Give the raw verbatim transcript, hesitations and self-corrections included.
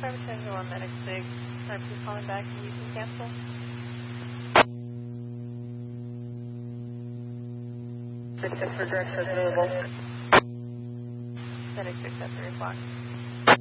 Private Tango one, Medic six. Sorry, please calling back and you can cancel. six six for direct available. Medic six at three o'clock.